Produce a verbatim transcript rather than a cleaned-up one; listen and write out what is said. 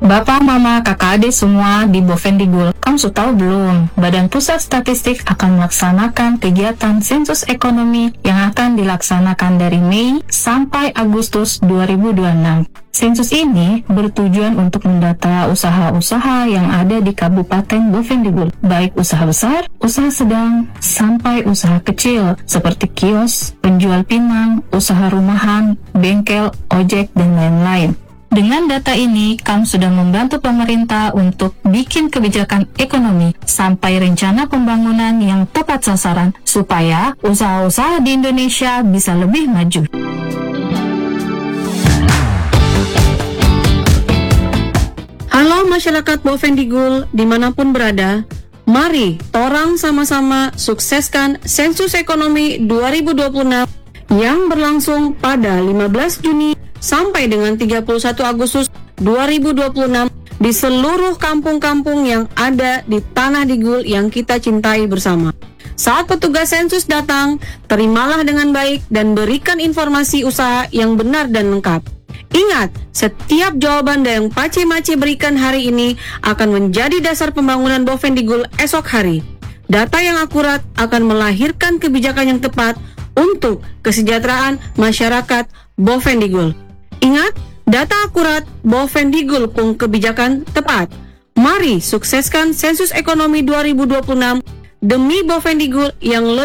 Bapak, Mama, Kakak, Adik semua di Bovendigul, kamu sudah tahu belum? Badan Pusat Statistik akan melaksanakan kegiatan sensus ekonomi yang akan dilaksanakan dari Mei sampai Agustus dua ribu dua puluh enam. Sensus ini bertujuan untuk mendata usaha-usaha yang ada di Kabupaten Bovendigul, baik usaha besar, usaha sedang, sampai usaha kecil, seperti kios, penjual pinang, usaha rumahan, bengkel, ojek, dan lain-lain. Dengan data ini, kamu sudah membantu pemerintah untuk bikin kebijakan ekonomi sampai rencana pembangunan yang tepat sasaran supaya usaha-usaha di Indonesia bisa lebih maju. Halo masyarakat Bovendigul dimanapun berada, mari torang sama-sama sukseskan sensus ekonomi dua ribu dua puluh enam yang berlangsung pada lima belas Juni sampai dengan tiga puluh satu Agustus dua ribu dua puluh enam di seluruh kampung-kampung yang ada di Tanah Digul yang kita cintai bersama. Saat petugas sensus datang, terimalah dengan baik dan berikan informasi usaha yang benar dan lengkap. Ingat, setiap jawaban yang Pace-Mace berikan hari ini akan menjadi dasar pembangunan Bovendigul esok hari. Data yang akurat akan melahirkan kebijakan yang tepat untuk kesejahteraan masyarakat Bovendigul. Ingat, data akurat Bovendigul pun kebijakan tepat. Mari sukseskan sensus ekonomi dua ribu dua puluh enam demi Bovendigul yang lebih